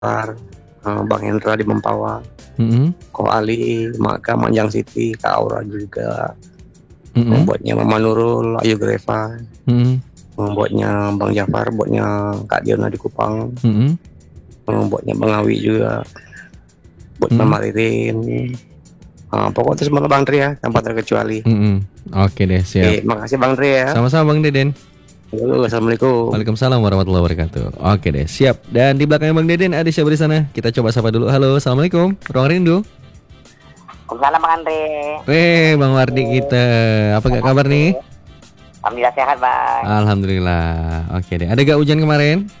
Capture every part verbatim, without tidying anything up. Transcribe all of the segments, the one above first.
Par, uh, Bang Hendra di Mempawah, Mm-hmm. Ko Ali, Maka Manjang City, Kak Aura juga, Mm-hmm. membuatnya Mama Nurul, Ayu Greva, Mm-hmm. membuatnya Bang Jafar, buatnya Kak Diona di Kupang, Mm-hmm. membuatnya Bang Awi juga, buat Mm-hmm. Mama Ririn, uh, pokoknya semua Bang Tri ya, tanpa terkecuali. Mm-hmm. Oke deh, siap. Oke, makasih Bang Tri ya. Sama-sama Bang Deden. Halo, assalamualaikum. Waalaikumsalam warahmatullahi wabarakatuh. Oke deh, siap. Dan di belakangnya Bang Deden ada siapa di sana? Kita coba sapa dulu. Halo, assalamualaikum. Ruang Rindu. Waalaikumsalam Bang Andre. Weh, Bang Wardi kita. Apa gak kabar nih? Alhamdulillah sehat Bang. Alhamdulillah. Oke deh. Ada gak hujan kemarin?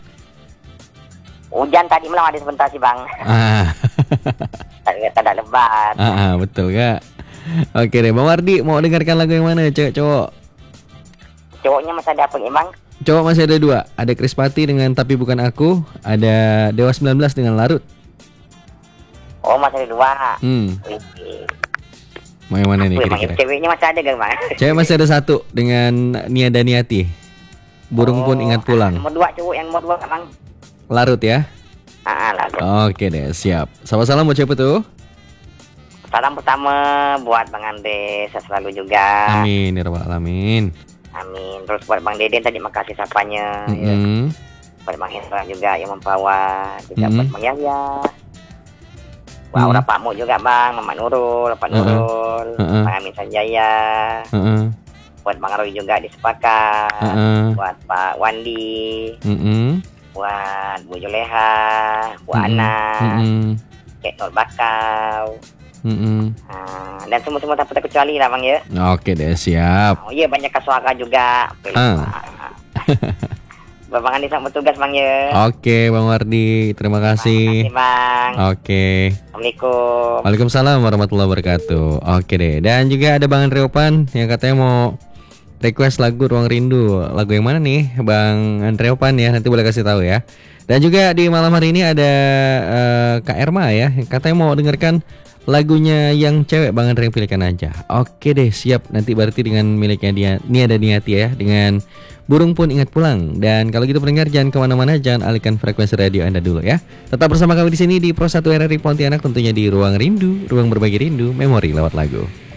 Hujan tadi malam ada sebentar sih Bang. Ah, Tadi tak ada lebat. ah, ah, betul gak? Oke deh, Bang Wardi mau dengarkan lagu yang mana? Cewek cowok? Cowoknya masih ada apa nih Bang? Cowok masih ada dua. Ada Krispati dengan Tapi Bukan Aku. Ada Dewa sembilan belas dengan Larut. Oh masih ada dua. Hmm, Wih, mau yang mana nih wih, Bang, kira-kira? ceweknya masih ada gak Bang? Cewek masih ada satu dengan Nia Daniati. Burung pun ingat pulang. Nomor dua cowok yang nomor dua Bang. Larut ya. Ah, lalu. Oke deh, siap. Salam-salam buat siapa tuh? Salam pertama buat Bang Andre, saya selalu juga. Amin ya rabbal alamin. Amin. Terus buat Bang Deden tadi makasih sapanya. Ya. Mm-mm. Buat Bang Hendra juga yang membawa. Juga Mm-mm. buat Bang Yahya. Buat Mm. Aura Pak Mu juga Bang, Mama Nurul, Pak Uh-uh. Nurul, Uh-uh. Bang Amin Sanjaya. Uh-uh. Buat Bang Roy juga di Sepakat. Uh-uh. Buat Pak Wandi. Mm-mm. Buat Bu Juleha. Bu Mm-mm. Ana. Mm-mm. Kek Nur Bakau. Mm-mm. Ah, dan semua-semua tanpa terkecuali lah Bang ya. Oke deh, siap. Oh iya banyak suara juga. Ah. Bang Andi selamat bertugas Bang ya. Oke, Bang Wardi, terima Terima kasih. kasih Bang. Oke. Assalamualaikum. Waalaikumsalam warahmatullahi wabarakatuh. Oke deh. Dan juga ada Bang Andre Opan yang katanya mau request lagu Ruang Rindu. Lagu yang mana nih, Bang Andre Opan ya? Nanti boleh kasih tahu ya. Dan juga di malam hari ini ada eh, Kak Erma ya, yang katanya mau dengarkan lagunya yang cewek. Bang Andre yang pilihkan aja. Oke deh, siap. Nanti berarti dengan miliknya dia Nia dan Niati ya, dengan Burung Pun Ingat Pulang. Dan kalau gitu pendengar jangan kemana-mana, jangan alihkan frekuensi radio Anda dulu ya. Tetap bersama kami di sini di Pro satu R R I Pontianak, tentunya di Ruang Rindu, ruang berbagi rindu, memori lewat lagu.